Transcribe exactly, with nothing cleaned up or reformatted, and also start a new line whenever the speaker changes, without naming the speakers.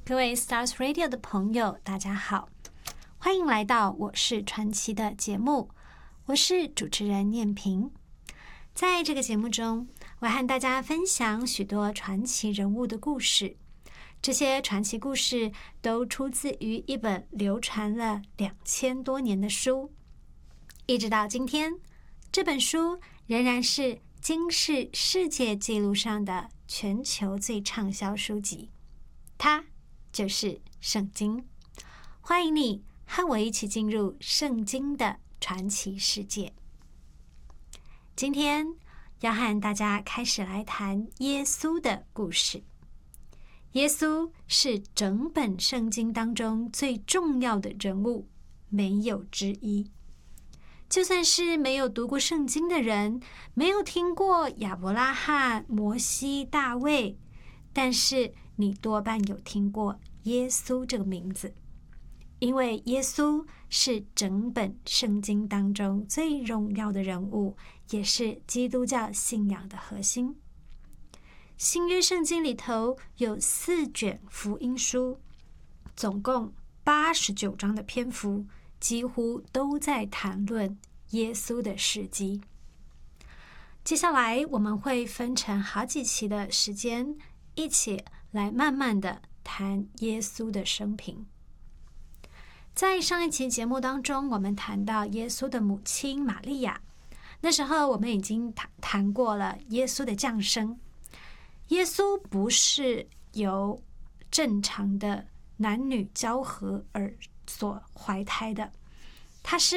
各位 Stars Radio 的朋友，大家好，欢迎来到我是传奇的节目，我是主持人念萍。在这个节目中，我和大家分享许多传奇人物的故事，这些传奇故事都出自于一本流传了两千多年的书，一直到今天，这本书仍然是金氏世界纪录上的全球最畅销书籍，它就是圣经。欢迎你和我一起进入圣经的传奇世界。今天要和大家开始来谈耶稣的故事。耶稣是整本圣经当中最重要的人物，没有之一。就算是没有读过圣经的人，没有听过亚伯拉罕、摩西、大卫，但是你多半有听过耶稣这个名字，因为耶稣是整本圣经当中最荣耀的人物，也是基督教信仰的核心。新约圣经里头有四卷福音书，总共八十九章的篇幅，几乎都在谈论耶稣的事迹。接下来我们会分成好几期的时间，一起来慢慢的谈耶稣的生平。在上一期节目当中，我们谈到耶稣的母亲玛利亚，那时候我们已经谈谈过了耶稣的降生。耶稣不是由正常的男女交合而所怀胎的，他是